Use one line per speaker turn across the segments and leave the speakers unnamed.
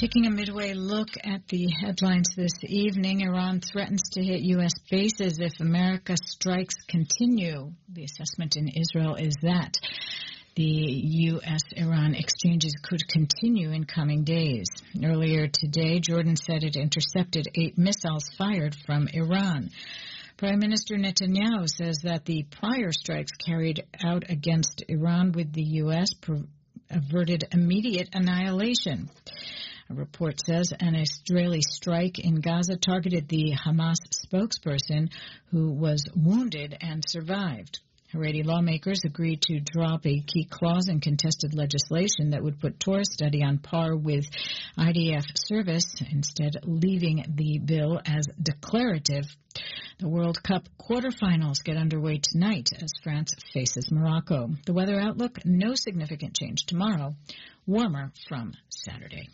Taking a midway look at the headlines this evening, Iran threatens to hit U.S. bases if America strikes continue. The assessment in Israel is that the U.S.-Iran exchanges could continue in coming days. Earlier today, Jordan said it intercepted 8 missiles fired from Iran. Prime Minister Netanyahu says that the prior strikes carried out against Iran with the U.S. averted immediate annihilation. A report says an Israeli strike in Gaza targeted the Hamas spokesperson who was wounded and survived. Haredi lawmakers agreed to drop a key clause in contested legislation that would put Torah study on par with IDF service, instead leaving the bill as declarative. The World Cup quarterfinals get underway tonight as France faces Morocco. The weather outlook, no significant change tomorrow, warmer from Saturday.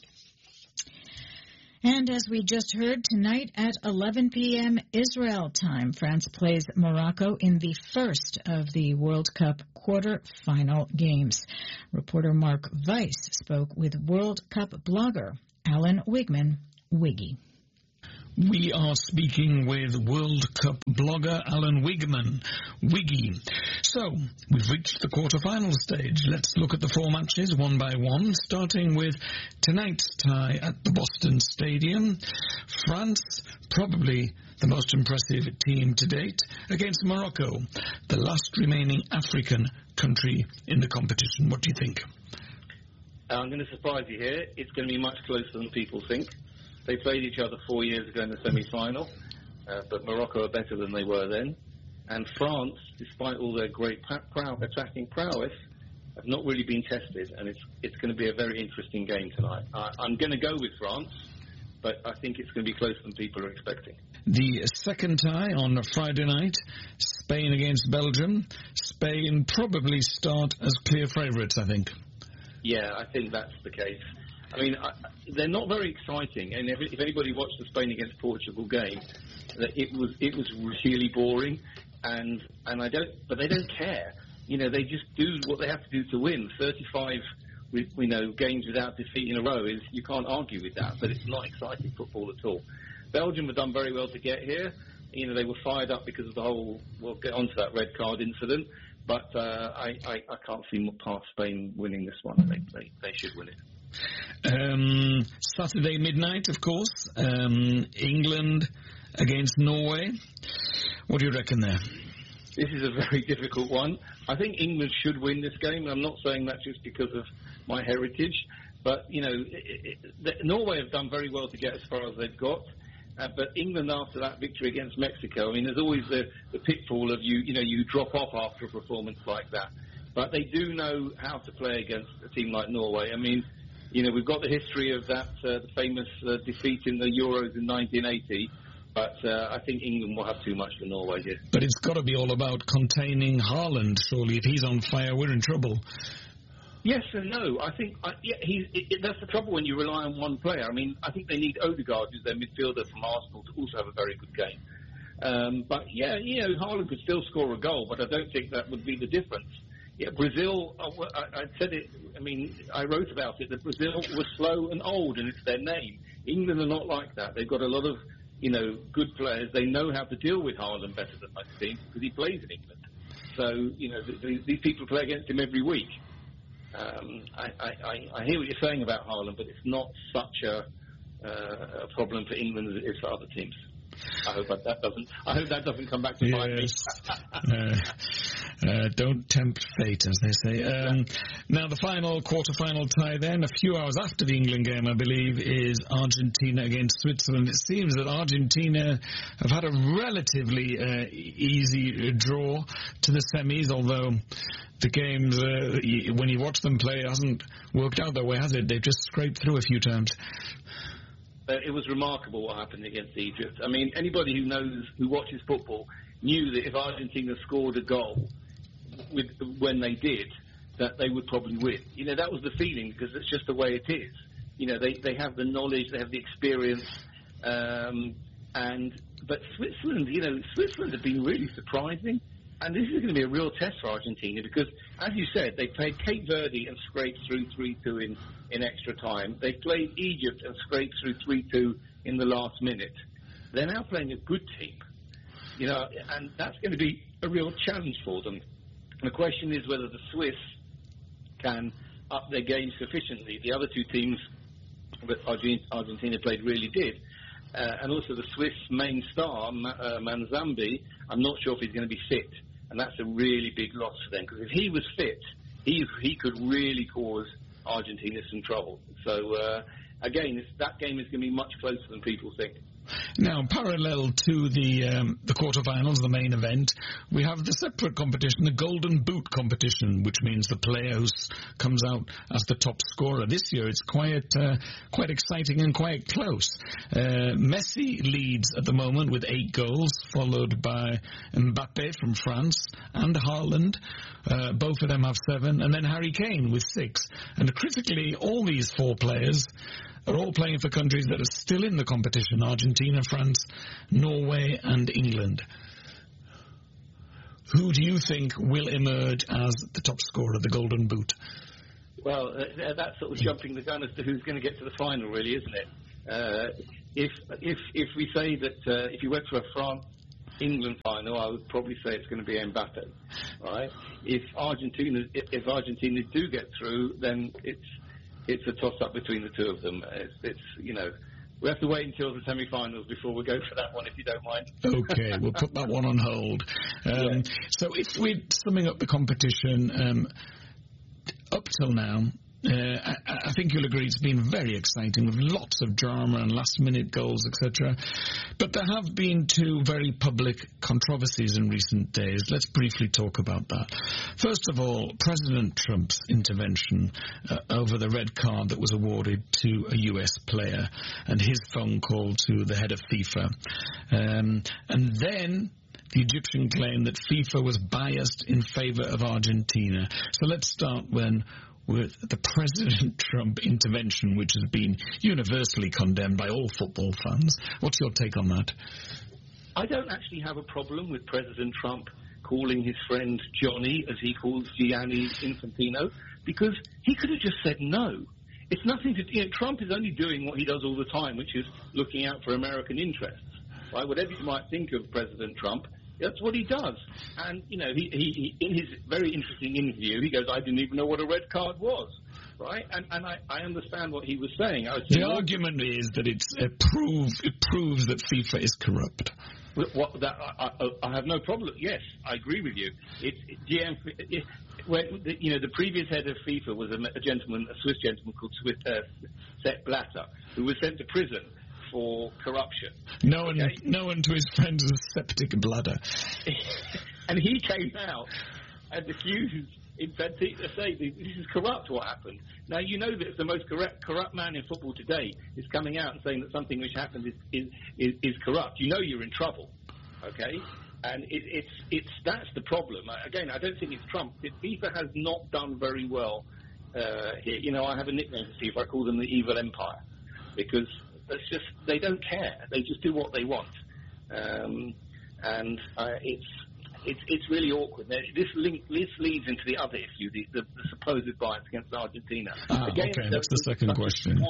And as we just heard, tonight at 11 p.m. Israel time, France plays Morocco in the first of the World Cup quarter-final games. Reporter Mark Weiss spoke with World Cup blogger Alan Wigman, Wiggy.
We are speaking with World Cup blogger Alan Wigman, Wiggy. So, we've reached the quarter-final stage. Let's look at the 4 matches one by one, starting with tonight's tie at the Boston Stadium. France, probably the most impressive team to date, against Morocco, the last remaining African country in the competition. What do you think?
I'm going to surprise you here. It's going to be much closer than people think. They played each other 4 years ago in the semi-final, but Morocco are better than they were then. And France, despite all their great attacking prowess, have not really been tested, and it's going to be a very interesting game tonight. I'm going to go with France, but I think it's going to be closer than people are expecting.
The second tie on Friday night, Spain against Belgium. Spain probably start as clear favourites, I think.
Yeah, I think that's the case. I mean, they're not very exciting, and if anybody watched the Spain against Portugal game, it was really boring, but they don't care. You know, they just do what they have to do to win. 35, games without defeat in a row you can't argue with that, but it's not exciting football at all. Belgium have done very well to get here. You know, they were fired up because of the whole. We'll get onto that red card incident, but I can't see past Spain winning this one. They should win it.
Saturday midnight, of course, England against Norway. What do you reckon there?
This is a very difficult one. I think England should win this game, and I'm not saying that just because of my heritage, but, Norway have done very well to get as far as they've got, but England, after that victory against Mexico, I mean, there's always the pitfall of you drop off after a performance like that, but they do know how to play against a team like Norway. I mean, we've got the history of that the famous defeat in the Euros in 1980, but I think England will have too much for Norway here.
But it's got to be all about containing Haaland, surely. If he's on fire, we're in trouble.
Yes and no. I think that's the trouble when you rely on one player. I mean, I think they need Odegaard, who's their midfielder from Arsenal, to also have a very good game. But Haaland could still score a goal, but I don't think that would be the difference. Yeah, Brazil, I said it, I mean, I wrote about it, that Brazil was slow and old, and it's their name. England are not like that. They've got a lot of, good players. They know how to deal with Haaland better than most teams because he plays in England. So, these people play against him every week. I hear what you're saying about Haaland, but it's not such a problem for England as it is for other teams. I hope that doesn't come back to bite me.
Don't tempt fate, as they say. Now, the final quarter-final tie then, a few hours after the England game, I believe, is Argentina against Switzerland. It seems that Argentina have had a relatively easy draw to the semis, although the games, when you watch them play, it hasn't worked out that way, has it? They've just scraped through a few times.
It was remarkable what happened against Egypt. I mean, anybody who watches football knew that if Argentina scored a goal when they did, that they would probably win. That was the feeling, because it's just the way it is. They have the knowledge, they have the experience, but Switzerland have been really surprising, and this is going to be a real test for Argentina because, as you said, they played Cape Verde and scraped through 3-2 in extra time. They played Egypt and scraped through 3-2 in the last minute. They're now playing a good team, and that's going to be a real challenge for them. The question is whether the Swiss can up their game sufficiently. The other two teams that Argentina played really did. And also the Swiss main star, Manzambi, I'm not sure if he's going to be fit. And that's a really big loss for them, because if he was fit, he could really cause Argentina some trouble. So, again, that game is going to be much closer than people think.
Now, parallel to the quarterfinals, the main event, we have the separate competition, the Golden Boot competition, which means the player who comes out as the top scorer. This year, it's quite exciting and quite close. Messi leads at the moment with 8 goals, followed by Mbappe from France and Haaland. Both of them have 7, and then Harry Kane with 6. And critically, all these 4 players are all playing for countries that are still in the competition: Argentina, France, Norway and England. Who do you think will emerge as the top scorer of the Golden Boot?
Well, that's sort of jumping the gun as to who's going to get to the final, really, isn't it? If we say that if you went for a France-England final, I would probably say it's going to be Mbappe, right? If Argentina do get through, then it's a toss-up between the two of them. We have to wait until the semi-finals before we go for that one, if you don't mind.
Okay, we'll put that one on hold. So if we're summing up the competition, up till now, I think you'll agree it's been very exciting, with lots of drama and last-minute goals, etc. But there have been 2 very public controversies in recent days. Let's briefly talk about that. First of all, President Trump's intervention over the red card that was awarded to a US player, and his phone call to the head of FIFA. And then the Egyptian claim that FIFA was biased in favour of Argentina. So let's start with the President Trump intervention, which has been universally condemned by all football fans. What's your take on that?
I don't actually have a problem with President Trump calling his friend Johnny, as he calls Gianni Infantino, because he could have just said no. It's nothing to... Trump is only doing what he does all the time, which is looking out for American interests. Right? Whatever you might think of President Trump, that's what he does. And, he in his very interesting interview, he goes, I didn't even know what a red card was. Right? And I understand what he was saying.
The argument is that it proves that FIFA is corrupt.
I have no problem. Yes, I agree with you. The previous head of FIFA was a Swiss gentleman called Sepp Blatter, who was sent to prison for corruption.
Known to his friends as Septic Bladder.
And he came out and accused Infantino, saying this is corrupt what happened. Now, you know that the most corrupt man in football today is coming out and saying that something which happened is corrupt. You know you're in trouble, okay? And that's the problem. Again, I don't think it's Trump. FIFA has not done very well here. I have a nickname for FIFA. I call them the evil empire, because they don't care. They just do what they want, and it's really awkward. This leads into the other issue, the supposed bias against Argentina.
Again, okay, that's the second question.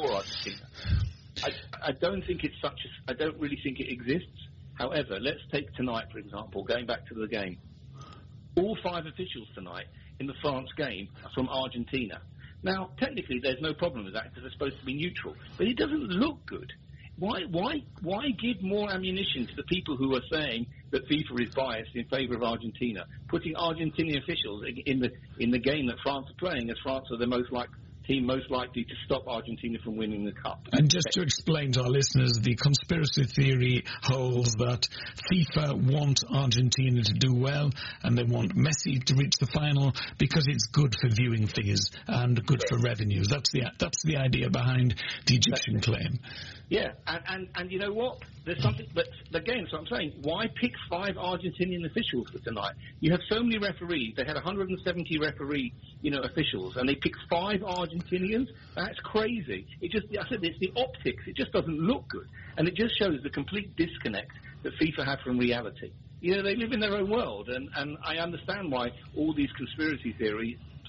I don't think it's I don't really think it exists. However, let's take tonight, for example, going back to the game. All 5 officials tonight in the France game are from Argentina. Now, technically, there's no problem with that because they're supposed to be neutral, but it doesn't look good. Why give more ammunition to the people who are saying that FIFA is biased in favour of Argentina, putting Argentinian officials in the game that France are playing, as France are the team most likely to stop Argentina from winning the cup?
And just to explain to our listeners, the conspiracy theory holds that FIFA want Argentina to do well, and they want Messi to reach the final because it's good for viewing figures and good for revenues. That's the idea behind the Egyptian claim.
Yeah, and you know what? There's something, but again, so I'm saying, why pick 5 Argentinian officials for tonight? You have so many referees. They had 170 officials, and they picked 5 Argentinians. That's crazy. I said it's the optics. It just doesn't look good, and it just shows the complete disconnect that FIFA have from reality. They live in their own world, and I understand why all these conspiracy theories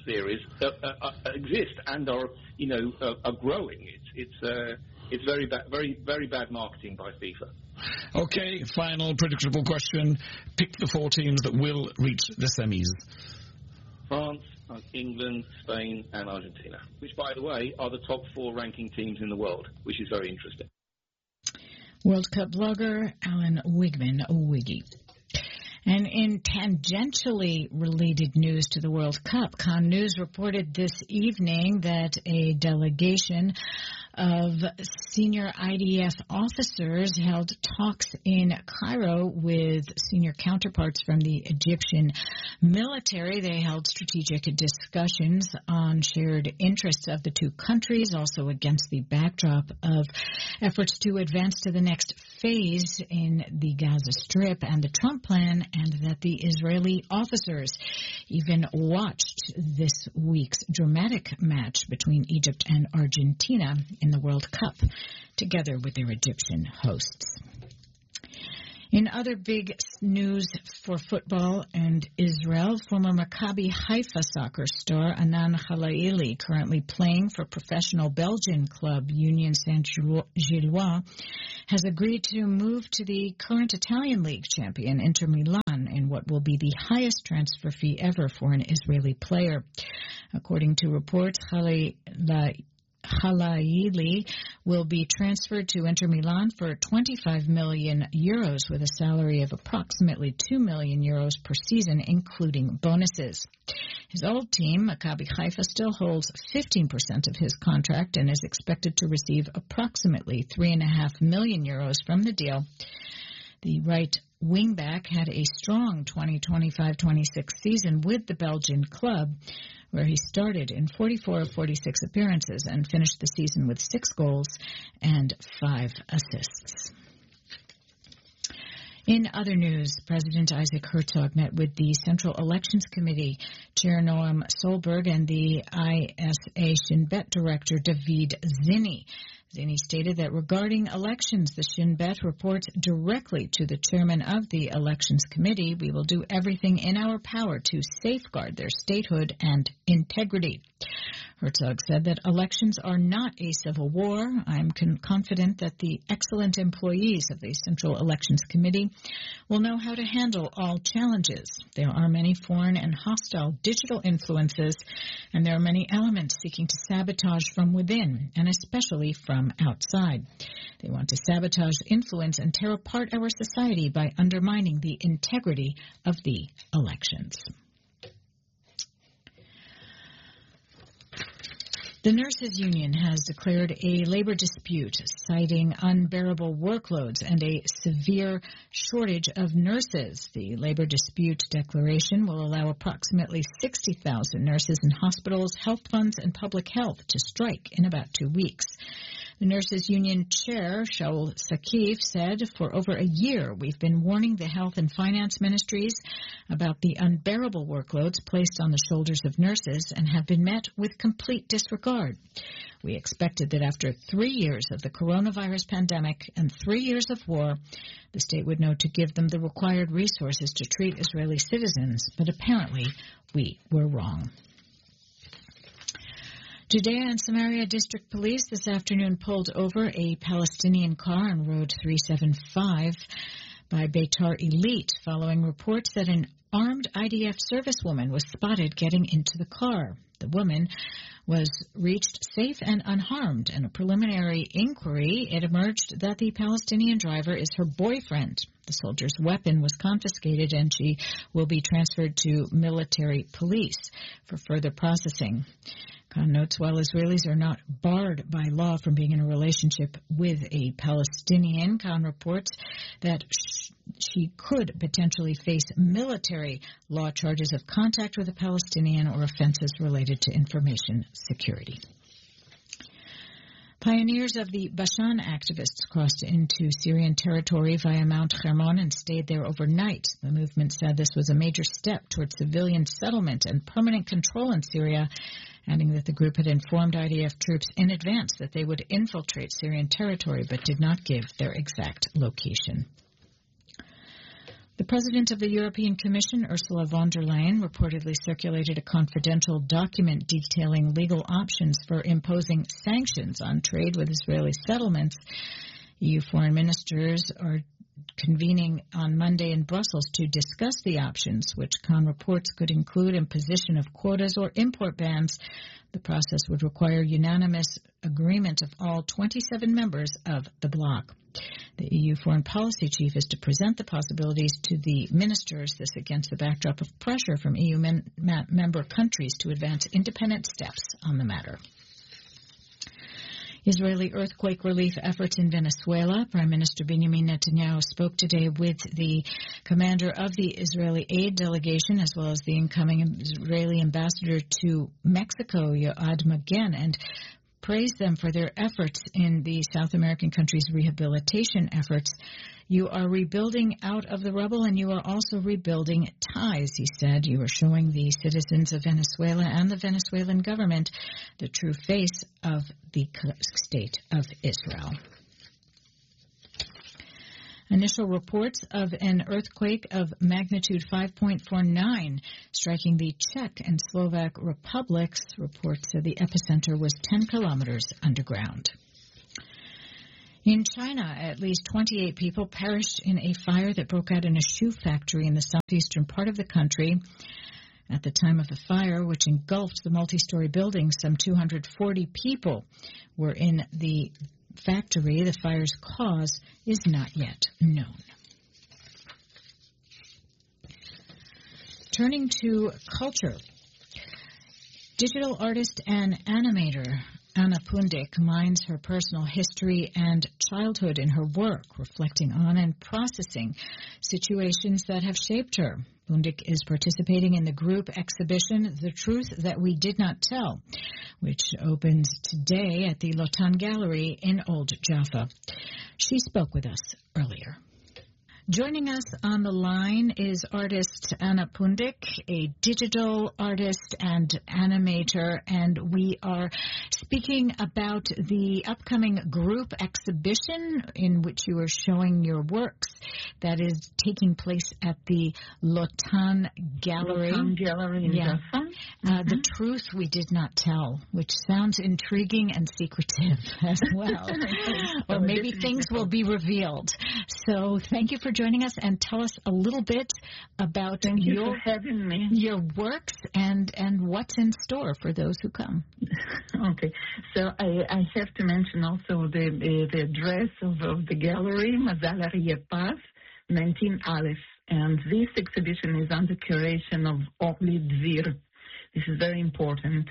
theories exist and are growing. It's very bad marketing by FIFA.
Okay, final predictable question. Pick the 4 teams that will reach the semis.
France, England, Spain, and Argentina, which, by the way, are the top 4 ranking teams in the world, which is very interesting.
World Cup blogger Alan Wigman, Wiggy. And in tangentially related news to the World Cup, Con News reported this evening that a delegation of senior IDF officers held talks in Cairo with senior counterparts from the Egyptian military. They held strategic discussions on shared interests of the 2 countries, also against the backdrop of efforts to advance to the next phase in the Gaza Strip and the Trump plan, and that the Israeli officers even watched this week's dramatic match between Egypt and Argentina in the World Cup, together with their Egyptian hosts. In other big news for football and Israel, former Maccabi Haifa soccer star Anan Khalaili, currently playing for professional Belgian club Union Saint-Gilloise, has agreed to move to the current Italian league champion Inter Milan in what will be the highest transfer fee ever for an Israeli player. According to reports, Khalaili will be transferred to Inter Milan for 25 million euros with a salary of approximately 2 million euros per season, including bonuses. His old team, Maccabi Haifa, still holds 15% of his contract and is expected to receive approximately 3.5 million euros from the deal. The right wingback had a strong 2025-26 season with the Belgian club, where he started in 44 of 46 appearances and finished the season with 6 goals and 5 assists. In other news, President Isaac Herzog met with the Central Elections Committee Chair Noam Solberg and the ISA Shin Bet Director David Zinni. Zinni stated that regarding elections, the Shin Bet reports directly to the chairman of the Elections Committee. We will do everything in our power to safeguard their statehood and integrity. Herzog said that elections are not a civil war. I'm confident that the excellent employees of the Central Elections Committee will know how to handle all challenges. There are many foreign and hostile digital influences, and there are many elements seeking to sabotage from within, and especially from outside. They want to sabotage, influence, and tear apart our society by undermining the integrity of the elections. The Nurses Union has declared a labor dispute, citing unbearable workloads and a severe shortage of nurses. The labor dispute declaration will allow approximately 60,000 nurses in hospitals, health funds, and public health to strike in about 2 weeks. The Nurses Union Chair, Shaul Sakif, said, "For over a year, we've been warning the health and finance ministries about the unbearable workloads placed on the shoulders of nurses and have been met with complete disregard. We expected that after 3 years of the coronavirus pandemic and 3 years of war, the state would know to give them the required resources to treat Israeli citizens, but apparently we were wrong." Judea and Samaria District Police this afternoon pulled over a Palestinian car on Road 375 by Beitar Elite following reports that an armed IDF servicewoman was spotted getting into the car. The woman was reached safe and unharmed. In a preliminary inquiry, it emerged that the Palestinian driver is her boyfriend. The soldier's weapon was confiscated and she will be transferred to military police for further processing. Khan notes while Israelis are not barred by law from being in a relationship with a Palestinian, Khan reports that she could potentially face military law charges of contact with a Palestinian or offenses related to information security. Pioneers of the Bashan activists crossed into Syrian territory via Mount Hermon and stayed there overnight. The movement said this was a major step toward civilian settlement and permanent control in Syria, adding that the group had informed IDF troops in advance that they would infiltrate Syrian territory but did not give their exact location. The President of the European Commission, Ursula von der Leyen, reportedly circulated a confidential document detailing legal options for imposing sanctions on trade with Israeli settlements. EU foreign ministers are convening on Monday in Brussels to discuss the options, which Khan reports could include imposition of quotas or import bans. The process would require unanimous agreement of all 27 members of the bloc. The EU foreign policy chief is to present the possibilities to the ministers, this against the backdrop of pressure from EU member countries to advance independent steps on the matter. Israeli earthquake relief efforts in Venezuela. Prime Minister Benjamin Netanyahu spoke today with the commander of the Israeli aid delegation as well as the incoming Israeli ambassador to Mexico, Yoav Magen, and praised them for their efforts in the South American country's rehabilitation efforts. You are rebuilding out of the rubble, and you are also rebuilding ties, he said. You are showing the citizens of Venezuela and the Venezuelan government the true face of the state of Israel. Initial reports of an earthquake of magnitude 5.49 striking the Czech and Slovak republics. Reports of the epicenter was 10 kilometers underground. In China, at least 28 people perished in a fire that broke out in a shoe factory in the southeastern part of the country. At the time of the fire, which engulfed the multi-story building, some 240 people were in the factory. The fire's cause is not yet known. Turning to culture, digital artist and animator Anna Pundik mines her personal history and childhood in her work, reflecting on and processing situations that have shaped her. Pundik is participating in the group exhibition, The Truth That We Did Not Tell, which opens today at the Lotan Gallery in Old Jaffa. She spoke with us earlier. Joining us on the line is artist Anna Pundik, a digital artist and animator, and we are speaking about the upcoming group exhibition in which you are showing your works that is taking place at the Lotan Gallery.
Lotan Gallery in Jaffa.
The Truth We Did Not Tell, which sounds intriguing and secretive as well. Or maybe things will be revealed. So thank you for joining us, and tell us a little bit about
for having me.
Your works and what's in store for those who come.
Okay, so I have to mention also the address of the gallery, Mazal Aryeh Paz, 19 Aleph, and this exhibition is under curation of Orly Dvir. This is very important.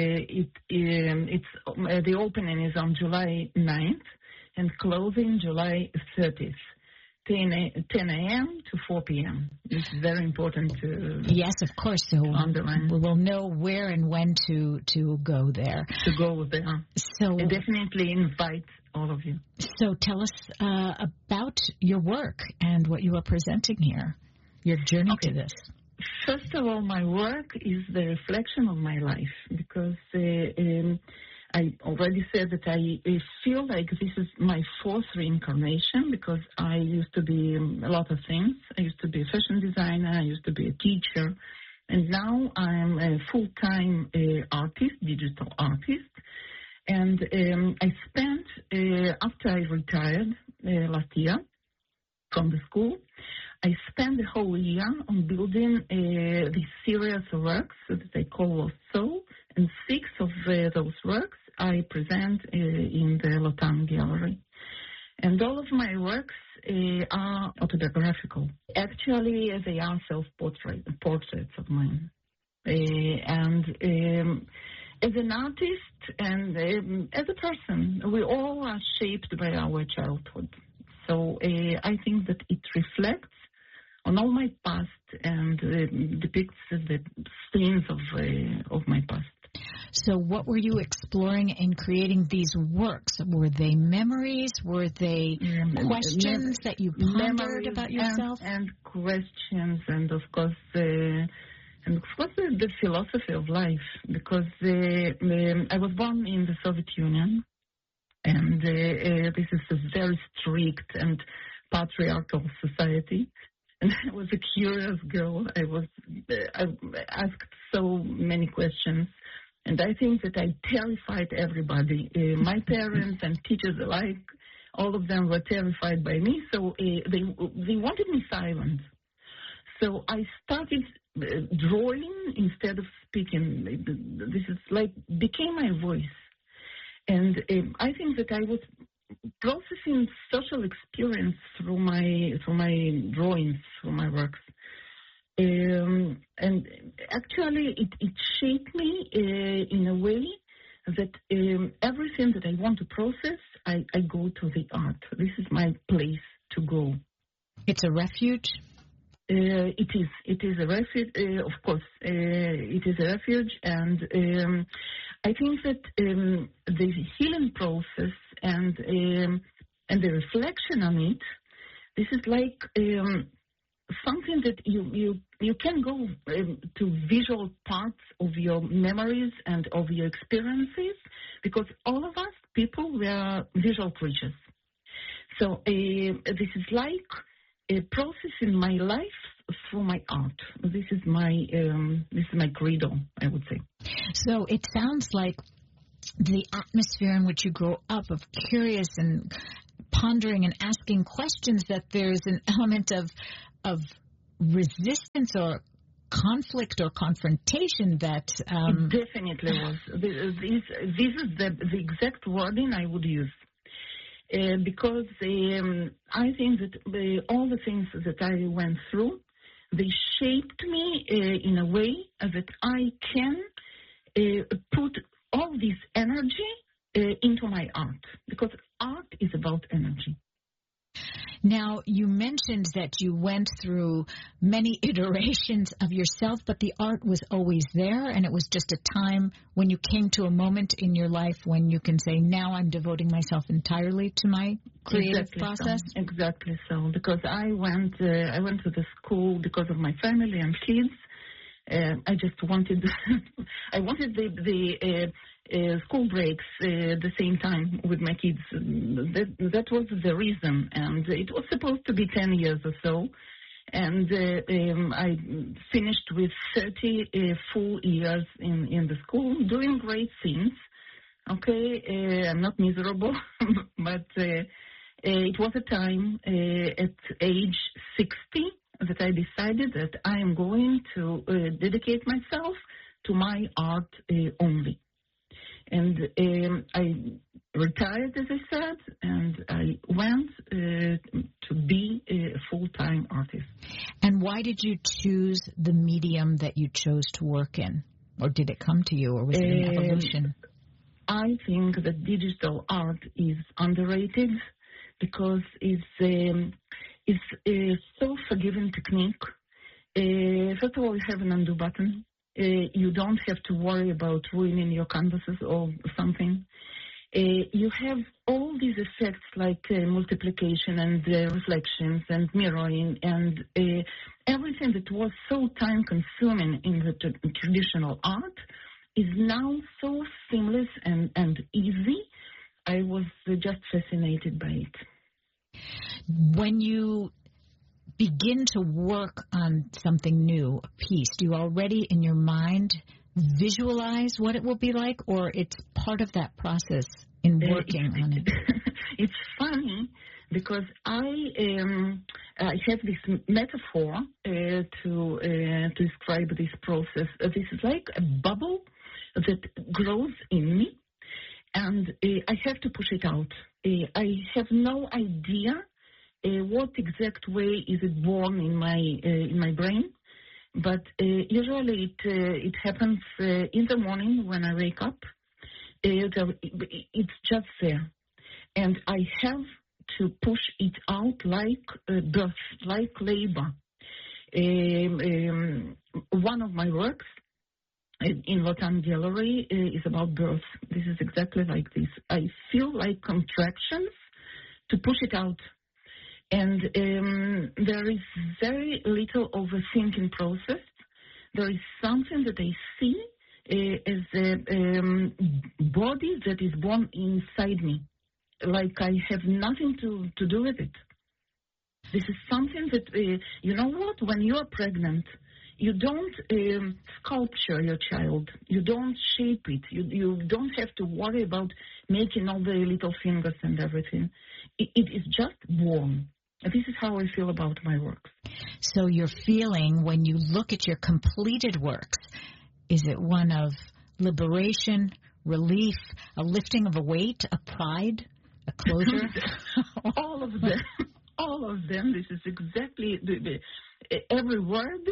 The opening is on July 9th and closing July 30th. 10 a.m. to 4 p.m. This is very important to
Yes, of course. So
underline.
We will know where and when to go there.
To go there.
So
I definitely invite all of you.
So tell us about your work and what you are presenting here, your journey to this.
First of all, my work is the reflection of my life because I already said that I feel like this is my fourth reincarnation because I used to be a lot of things. I used to be a fashion designer. I used to be a teacher. And now I'm a full-time artist, digital artist. And I spent, after I retired last year from the school, I spent the whole year on building this series of works that I call Lost Soul, and 6 of those works I present in the Lotan Gallery. And all of my works are autobiographical. Actually, they are self-portraits of mine. And as an artist and as a person, we all are shaped by our childhood. So I think that it reflects on all my past and depicts the scenes of my past.
So what were you exploring in creating these works? Were they memories? Were they questions that you pondered about yourself?
And questions, and of course the philosophy of life. Because I was born in the Soviet Union, and this is a very strict and patriarchal society. And I was a curious girl. I asked so many questions. And I think that I terrified everybody. My parents and teachers alike, all of them were terrified by me. So they wanted me silent. So I started drawing instead of speaking. This is became my voice. And I think that I was processing social experience through my drawings, through my works. And actually, it shaped me in a way that everything that I want to process, I go to the art. This is my place to go.
It's a refuge?
It is a refuge, of course. It is a refuge, and I think that the healing process and the reflection on it, this is like something that you can go to visual parts of your memories and of your experiences, because all of us people, we are visual creatures. So this is like a process in my life through my art. This is my credo, I would say.
So it sounds like the atmosphere in which you grow up of curious and pondering and asking questions, that there's an element of resistance or conflict or confrontation that...
It definitely was. This is the exact wording I would use. Because I think that all the things that I went through, they shaped me in a way that I can put all this energy into my art, because art is about energy.
Now, you mentioned that you went through many iterations of yourself, but the art was always there, and it was just a time when you came to a moment in your life when you can say, now I'm devoting myself entirely to my creative process?
So. Exactly so, because I went to the school because of my family and kids. I just wanted the school breaks the same time with my kids. That was the reason, and it was supposed to be 10 years or so. And I finished with 30 full years in the school, doing great things. Okay, I'm not miserable, but it was a time at age 60 that I decided that I am going to dedicate myself to my art only. And I retired, as I said, and I went to be a full-time artist.
And why did you choose the medium that you chose to work in? Or did it come to you, or was it an evolution?
I think that digital art is underrated because it's a so forgiving technique. First of all, you have an undo button. You don't have to worry about ruining your canvases or something. You have all these effects like multiplication and reflections and mirroring and everything that was so time-consuming in the traditional art is now so seamless and easy. I was just fascinated by it.
When you begin to work on something new, a piece, do you already in your mind visualize what it will be like, or it's part of that process in working on it?
It's funny because I have this metaphor to describe this process. This is like a bubble that grows in me, and I have to push it out. I have no idea what exact way is it born in my brain, but usually it happens in the morning when I wake up. It's just there, and I have to push it out like birth, like labor. One of my works in Lotan Gallery is about birth. This is exactly like this. I feel like contractions to push it out. And there is very little overthinking process. There is something that I see as a body that is born inside me, like I have nothing to do with it. This is something that, you know what, when you are pregnant, you don't sculpture your child. You don't shape it. You don't have to worry about making all the little fingers and everything. It is just born. This is how I feel about my works.
So your feeling when you look at your completed works, is it one of liberation, relief, a lifting of a weight, a pride, a closure?
All of them. All of them. This is exactly every word.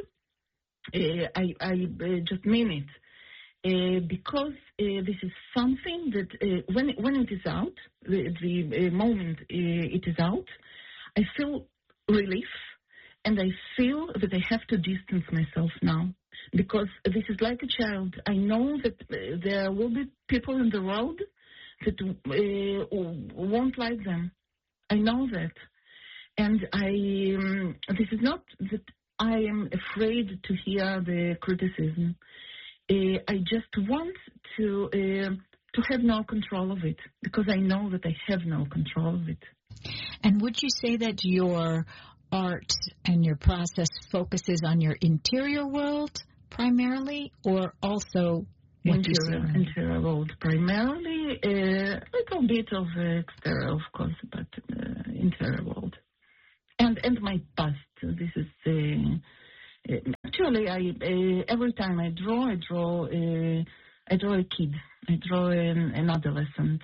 I just mean it because this is something that when it is out, the moment it is out, I feel relief, and I feel that I have to distance myself now because this is like a child. I know that there will be people in the world that won't like them. I know that, and this is not that I am afraid to hear the criticism. I just want to have no control of it because I know that I have no control of it.
And would you say that your art and your process focuses on your interior world primarily, or also what you see?
Interior world primarily, a little bit of exterior, of course, but interior world. And my past. This is actually every time I draw a kid. I draw an adolescent.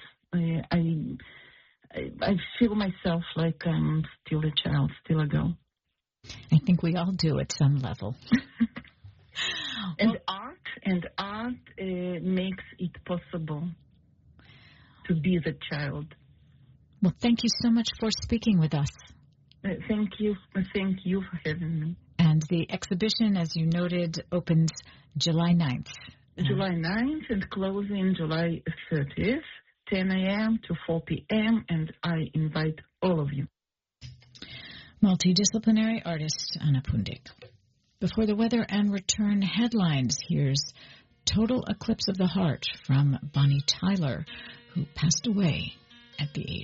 I feel myself like I'm still a child, still a girl.
I think we all do at some level.
And art makes it possible to be the child.
Well, thank you so much for speaking with us.
Thank you for having me.
And the exhibition, as you noted, opens July 9th.
July 9th and closing July 30th, 10 a.m. to 4 p.m., and I invite all of you.
Multidisciplinary artist Anna Pundik. Before the weather and return headlines, here's Total Eclipse of the Heart from Bonnie Tyler, who passed away at the age